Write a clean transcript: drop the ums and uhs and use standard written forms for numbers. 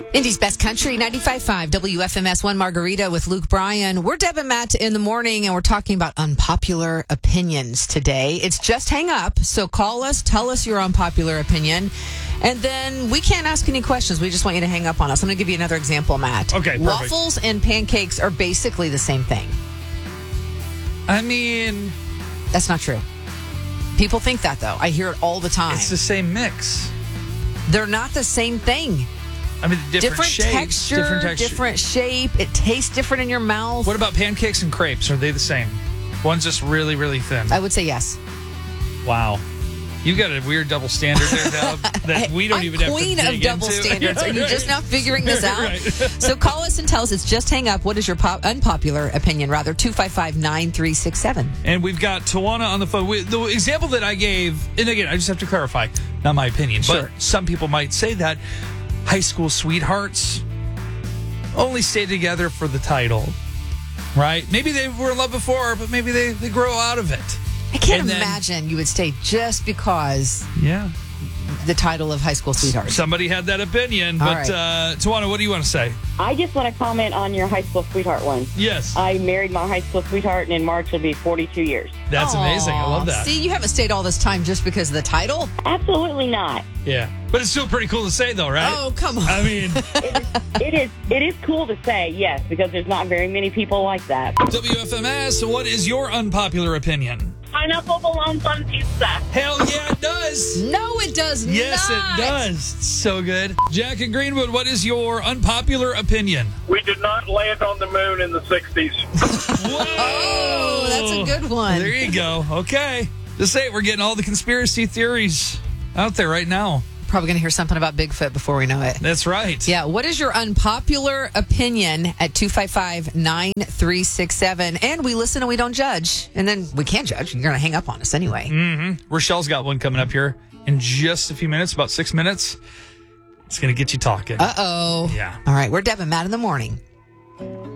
Indy's Best Country, 95.5 WFMS 1 Margarita with Luke Bryan. We're Deb and Matt in the morning, and we're talking about unpopular opinions today. It's just hang up, so call us, tell us your unpopular opinion, and then we can't ask any questions. We just want you to hang up on us. I'm going to give you another example, Matt. Okay, perfect. Waffles and pancakes are basically the same thing. I mean, That's not true. People think that, though. I hear it all the time. it's the same mix. They're not the same thing. I mean, different shapes, texture, different shape. It tastes different in your mouth. What about pancakes and crepes? Are they the same? One's just really, really thin. I would say yes. Wow. You've got a weird double standard there, Deb, that we don't even have to dig into. I'm queen of double standards. Are you just now figuring this out? Right. So call us and tell us. It's just hang up. What is your unpopular opinion, rather? 255-9367. And we've got Tawana on the phone. The example that I gave, and again, I just have to clarify, not my opinion, Sure. but some people might say that high school sweethearts only stay together for the title, right? Maybe they were in love before, but maybe they grow out of it. I can't And then- imagine you would stay just because Yeah. the title of high school sweetheart. Somebody had that opinion, All but right. Tawana, what do you want to say? I just want to comment on your high school sweetheart one. Yes. I married my high school sweetheart, and in March will be 42 years. That's amazing. I love that. See, you haven't stayed all this time just because of the title? Absolutely not. Yeah. But it's still pretty cool to say, though, right? Oh, come on. I mean, It is cool to say, yes, because there's not very many people like that. WFMS, what is your unpopular opinion? Pineapple belongs on pizza. Hell yeah, it does. No, it does Yes, not. it does. So good. Jack in Greenwood, what is your unpopular opinion? We did not land on the moon in the 60s. Whoa! Oh, that's a good one. There you go. Okay. Just say it. We're getting all the conspiracy theories out there right now. Probably going to hear something about Bigfoot before we know it. That's right. Yeah, what is your unpopular opinion at 255-9367? And we listen and we don't judge. And then we can't judge. You're going to hang up on us anyway. Rochelle's got one coming up here in just a few minutes, about 6 minutes. It's going to get you talking. Uh-oh. Yeah. All right, we're Deb and Matt in the morning.